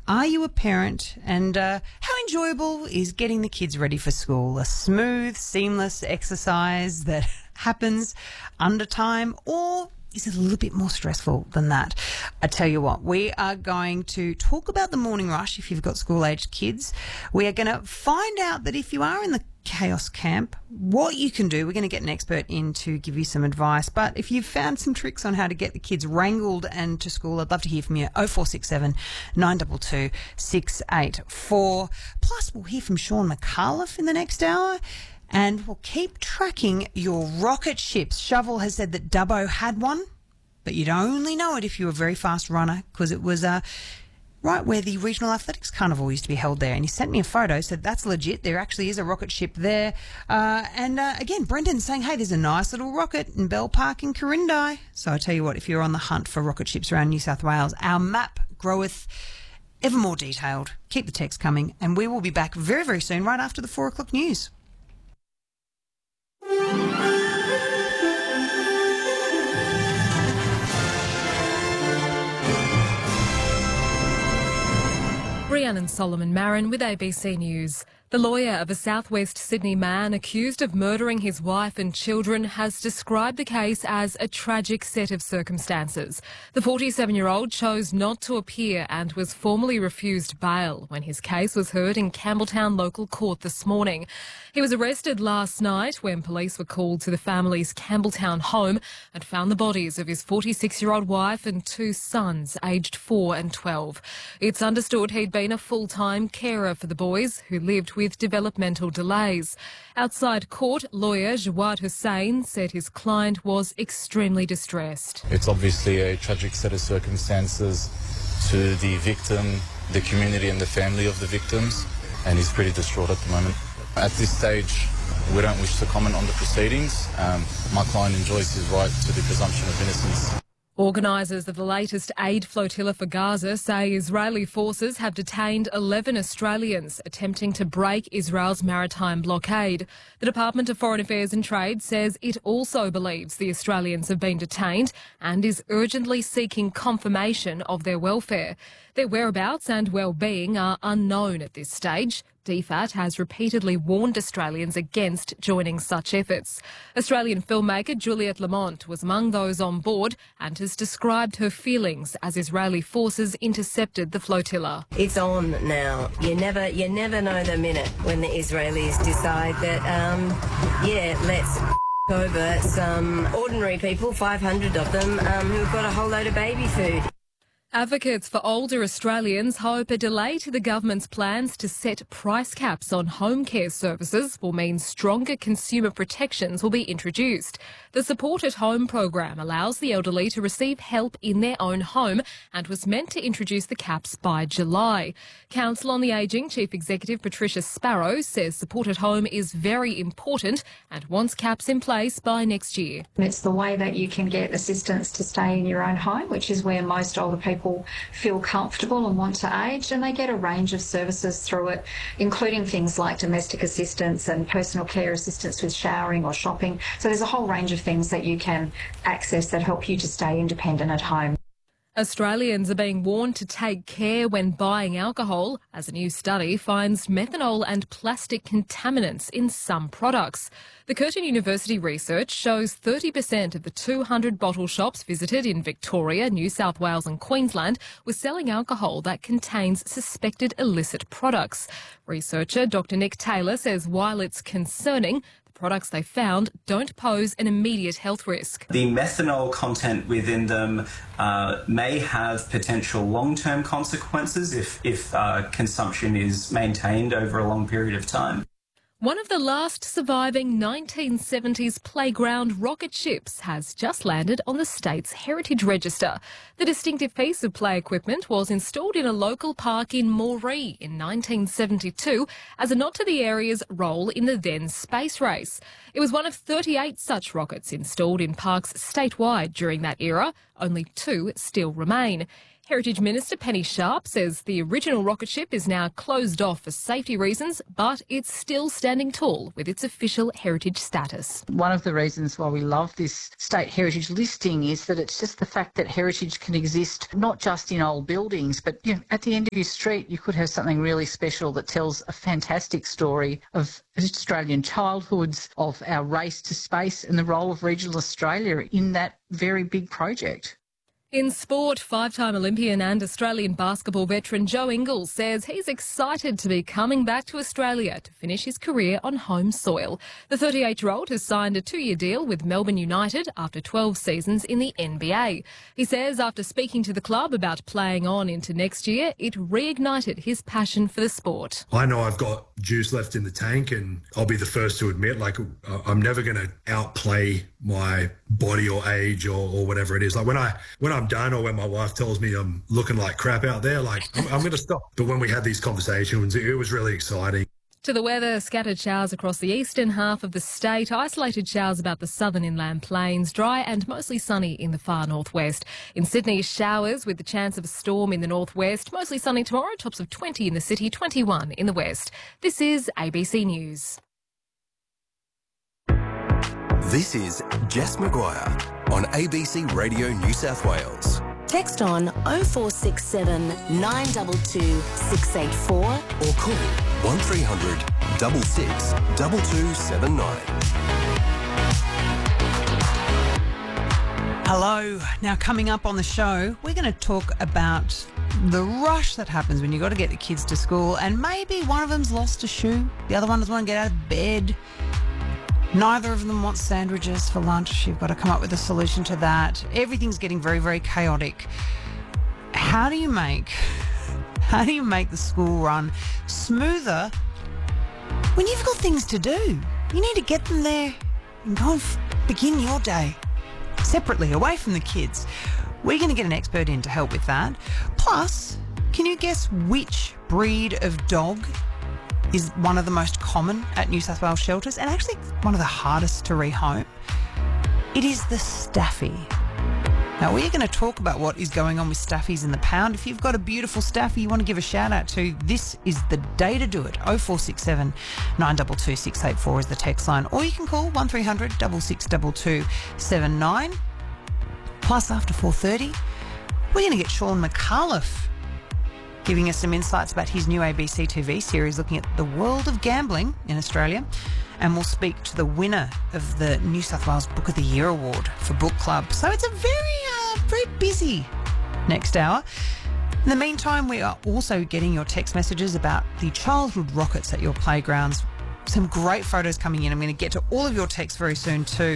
Are you a parent? And how enjoyable is getting the kids ready for school? A smooth, seamless exercise that happens under time, or is it a little bit more stressful than that? I tell you what, we are going to talk about the morning rush if you've got school-aged kids. We are going to find out that if you are in the chaos camp, what you can do. We're going to get an expert in to give you some advice. But if you've found some tricks on how to get the kids wrangled and to school, I'd love to hear from you. 0467 922 684. Plus, we'll hear from Sean McAuliffe in the next hour. And we'll keep tracking your rocket ships. Shovel has said that Dubbo had one, but you'd only know it if you were a very fast runner, because it was right where the Regional Athletics Carnival used to be held there. And he sent me a photo, so that's legit. There actually is a rocket ship there. Again, Brendan's saying, hey, there's a nice little rocket in Bell Park in Corindai. So I tell you what, if you're on the hunt for rocket ships around New South Wales, our map groweth ever more detailed. Keep the text coming, and we will be back very, very soon, right after the 4 o'clock news. Rhiannon Solomon Marin with ABC News. The lawyer of a southwest Sydney man accused of murdering his wife and children has described the case as a tragic set of circumstances. The 47-year-old chose not to appear and was formally refused bail when his case was heard in Campbelltown Local Court this morning. He was arrested last night when police were called to the family's Campbelltown home and found the bodies of his 46-year-old wife and 2 sons, aged 4 and 12. It's understood he'd been a full-time carer for the boys, who lived with developmental delays. Outside court, lawyer Jawad Hussain said his client was extremely distressed. It's obviously a tragic set of circumstances to the victim, the community and the family of the victims, and he's pretty distraught at the moment. At this stage, we don't wish to comment on the proceedings. My client enjoys his right to the presumption of innocence. Organisers of the latest aid flotilla for Gaza say Israeli forces have detained 11 Australians attempting to break Israel's maritime blockade. The Department of Foreign Affairs and Trade says it also believes the Australians have been detained and is urgently seeking confirmation of their welfare. Their whereabouts and well-being are unknown at this stage. DFAT has repeatedly warned Australians against joining such efforts. Australian filmmaker Juliette Lamont was among those on board and has described her feelings as Israeli forces intercepted the flotilla. It's on now. You never know the minute when the Israelis decide that, let's over some ordinary people, 500 of them, who've got a whole load of baby food. Advocates for older Australians hope a delay to the government's plans to set price caps on home care services will mean stronger consumer protections will be introduced. The Support at Home program allows the elderly to receive help in their own home and was meant to introduce the caps by July. Council on the Ageing Chief Executive Patricia Sparrow says Support at Home is very important and wants caps in place by next year. It's the way that you can get assistance to stay in your own home, which is where most older people feel comfortable and want to age, and they get a range of services through it, including things like domestic assistance and personal care assistance with showering or shopping. So there's a whole range of things that you can access that help you to stay independent at home. Australians are being warned to take care when buying alcohol, as a new study finds methanol and plastic contaminants in some products. The Curtin University research shows 30% of the 200 bottle shops visited in Victoria, New South Wales and Queensland were selling alcohol that contains suspected illicit products. Researcher Dr Nick Taylor says while it's concerning, products they found don't pose an immediate health risk. The methanol content within them may have potential long-term consequences if consumption is maintained over a long period of time. One of the last surviving 1970s playground rocket ships has just landed on the state's Heritage Register. The distinctive piece of play equipment was installed in a local park in Moree in 1972 as a nod to the area's role in the then space race. It was one of 38 such rockets installed in parks statewide during that era. Only 2 still remain. Heritage Minister Penny Sharp says the original rocket ship is now closed off for safety reasons, but it's still standing tall with its official heritage status. One of the reasons why we love this state heritage listing is that it's just the fact that heritage can exist not just in old buildings, but at the end of your street you could have something really special that tells a fantastic story of Australian childhoods, of our race to space and the role of regional Australia in that very big project. In sport, five-time Olympian and Australian basketball veteran Joe Ingles says he's excited to be coming back to Australia to finish his career on home soil. The 38-year-old has signed a 2-year deal with Melbourne United after 12 seasons in the NBA. He says after speaking to the club about playing on into next year, it reignited his passion for the sport. I know I've got juice left in the tank, and I'll be the first to admit, I'm never going to outplay my body or age or whatever it is. When I'm done, or when my wife tells me I'm looking like crap out there, I'm going to stop. But when we had these conversations, it was really exciting. To the weather, scattered showers across the eastern half of the state, isolated showers about the southern inland plains, dry and mostly sunny in the far northwest. In Sydney, showers with the chance of a storm in the northwest, mostly sunny tomorrow, tops of 20 in the city, 21 in the west. This is ABC News. This is Jess Maguire on ABC Radio New South Wales. Text on 0467 922 684 or call 1300 66 2279. Hello. Now, coming up on the show, we're going to talk about the rush that happens when you've got to get the kids to school, and maybe one of them's lost a shoe, the other one doesn't want to get out of bed. Neither of them wants sandwiches for lunch. You've got to come up with a solution to that. Everything's getting very, very chaotic. How do you make the school run smoother when you've got things to do? You need to get them there and go and begin your day separately, away from the kids. We're going to get an expert in to help with that. Plus, can you guess which breed of dog is one of the most common at New South Wales shelters and actually one of the hardest to rehome? It is the Staffy. Now, we're going to talk about what is going on with Staffies in the pound. If you've got a beautiful Staffy you want to give a shout out to, this is the day to do it. 0467 922 684 is the text line, or you can call 1300 6622 79. Plus, after 4:30, we're going to get Sean McAuliffe giving us some insights about his new ABC TV series looking at the world of gambling in Australia. And we'll speak to the winner of the New South Wales Book of the Year Award for Book Club. So it's a very busy next hour. In the meantime, we are also getting your text messages about the childhood rockets at your playgrounds. Some great photos coming in. I'm going to get to all of your texts very soon too.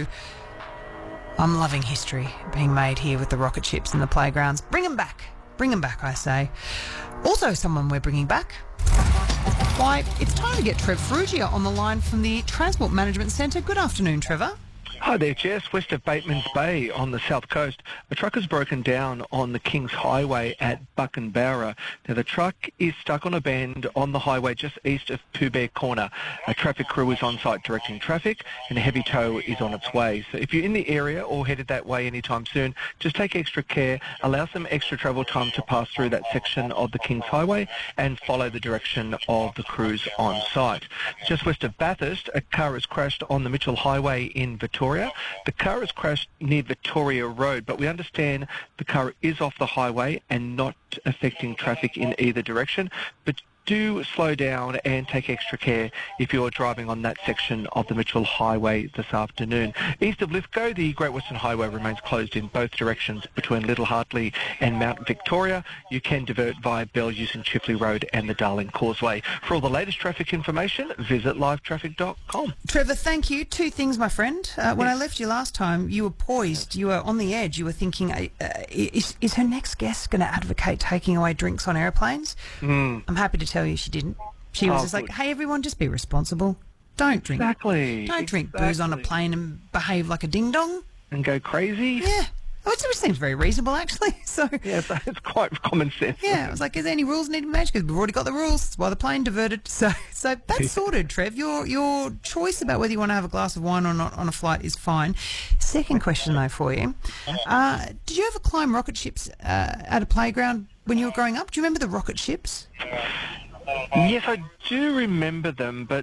I'm loving history being made here with the rocket ships in the playgrounds. Bring them back. Bring them back, I say. Also, someone we're bringing back. Why, it's time to get Trev Ferrugia on the line from the Transport Management Centre. Good afternoon, Trevor. Hi there, Jess. West of Bateman's Bay on the south coast, a truck has broken down on the Kings Highway at Buckenbowra. Now, the truck is stuck on a bend on the highway just east of Pooh Bear Corner. A traffic crew is on site directing traffic, and a heavy tow is on its way. So if you're in the area or headed that way anytime soon, just take extra care, allow some extra travel time to pass through that section of the Kings Highway, and follow the direction of the crews on site. Just west of Bathurst, a car has crashed on the Mitchell Highway in Victoria. The car has crashed near Victoria Road, but we understand the car is off the highway and not affecting traffic in either direction. But do slow down and take extra care if you're driving on that section of the Mitchell Highway this afternoon. East of Lithgow, the Great Western Highway remains closed in both directions between Little Hartley and Mount Victoria. You can divert via Bellews and Chipley Road and the Darling Causeway. For all the latest traffic information, visit livetraffic.com. Trevor, thank you. Two things, my friend. When I left you last time, you were poised. You were on the edge. You were thinking, is her next guest going to advocate taking away drinks on airplanes? I'm happy to tell you she didn't. She was just like, hey, everyone, just be responsible. Don't drink. Exactly. Don't drink booze on a plane and behave like a ding-dong. And go crazy. Yeah. Which seems very reasonable, actually. So Yeah, so it's quite common sense. yeah, I was like, is there any rules need to be matched? Because we've already got the rules. That's why the plane diverted. So that's sorted, Trev. Your choice about whether you want to have a glass of wine or not on a flight is fine. Second question, though, for you. Did you ever climb rocket ships at a playground when you were growing up? Do you remember the rocket ships? Yes, I do remember them, but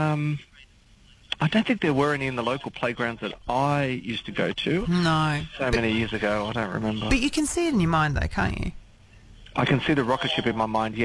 I don't think there were any in the local playgrounds that I used to go to. No. So many years ago, I don't remember. But you can see it in your mind, though, can't you? I can see the rocket ship in my mind, yes.